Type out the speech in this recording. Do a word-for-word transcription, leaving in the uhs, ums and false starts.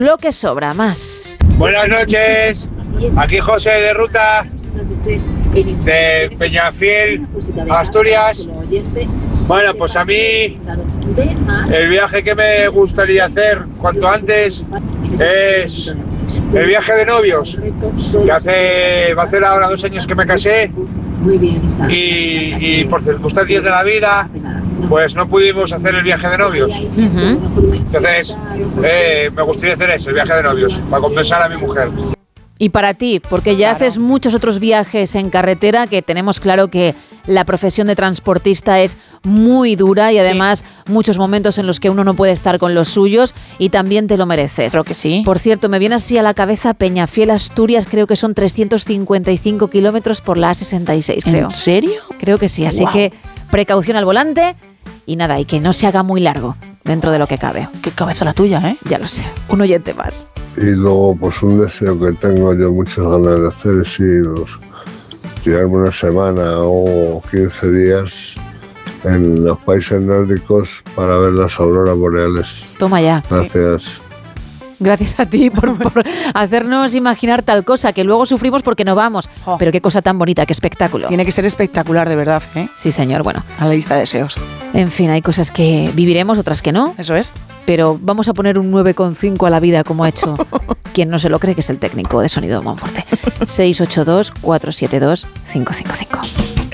Lo que sobra, más. Buenas noches, aquí José de Ruta, de Peñafiel, Asturias. Bueno, pues a mí el viaje que me gustaría hacer cuanto antes es el viaje de novios, que hace, va a hacer ahora dos años que me casé y, y por circunstancias de la vida pues no pudimos hacer el viaje de novios. Uh-huh. Entonces eh, me gustaría hacer eso, el viaje de novios, para compensar a mi mujer. Y para ti, porque ya claro. haces muchos otros viajes en carretera, que tenemos claro que la profesión de transportista es muy dura y además sí. muchos momentos en los que uno no puede estar con los suyos y también te lo mereces. Creo que sí. Por cierto, me viene así a la cabeza Peñafiel, Asturias, creo que son trescientos cincuenta y cinco kilómetros por la A sesenta y seis, creo. ¿En serio? Creo que sí, así wow. que precaución al volante y nada, y que no se haga muy largo dentro de lo que cabe. Qué cabeza la tuya, ¿eh? Ya lo sé, un oyente más. Y luego, pues un deseo que tengo yo muchas ganas de hacer es ir, tirarme una semana o quince días en los países nórdicos para ver las auroras boreales. Toma ya. Gracias. Sí. Gracias a ti por, por hacernos imaginar tal cosa, que luego sufrimos porque no vamos. Oh. Pero qué cosa tan bonita, qué espectáculo. Tiene que ser espectacular, de verdad, ¿eh? Sí, señor, bueno. A la lista de deseos. En fin, hay cosas que viviremos, otras que no. Eso es. Pero vamos a poner un nueve coma cinco a la vida, como ha hecho quien no se lo cree, que es el técnico de sonido de Monforte. seis ocho dos, cuatro siete dos, cinco cinco cinco.